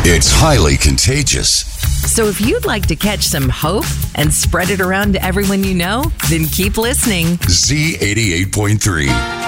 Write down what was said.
It's highly contagious. So if you'd like to catch some hope and spread it around to everyone you know, then keep listening. Z88.3.